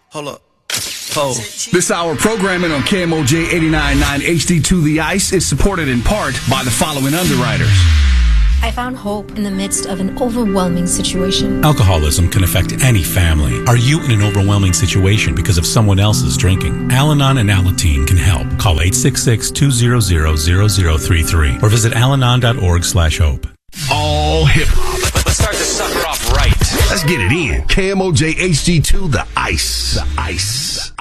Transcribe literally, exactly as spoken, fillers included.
Hold up. Oh. This hour programming on K M O J eighty-nine point nine H D two The Ice is supported in part by the following underwriters. I found hope in the midst of an overwhelming situation. Alcoholism can affect any family. Are you in an overwhelming situation because of someone else's drinking? Al-Anon and Alateen can help. Call eight six six, two hundred, zero zero three three or visit alanon dot org slash hope. All hip-hop. Let's start this sucker off right. Let's get it in. K M O J H D two The Ice. The Ice.